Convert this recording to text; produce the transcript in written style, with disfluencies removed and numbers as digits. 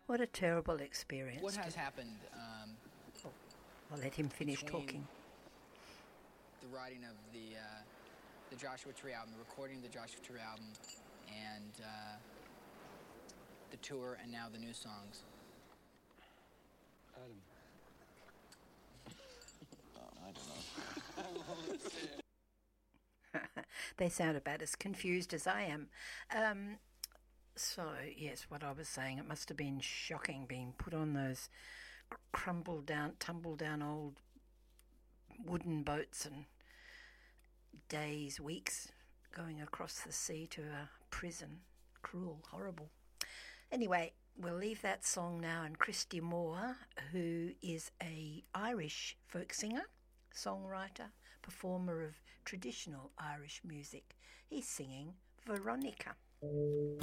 What a terrible experience. What has happened I'll let him finish between talking. the writing of the Joshua Tree album, the recording of the Joshua Tree album, and the tour, and now the new songs? Adam. I don't know. They sound about as confused as I am. So, yes, what I was saying, it must have been shocking being put on those tumble down old wooden boats and days, weeks going across the sea to a prison. Cruel, horrible. Anyway, we'll leave that song now, and Christy Moore, who is a Irish folk singer, songwriter, performer of traditional Irish music. He's singing Veronica.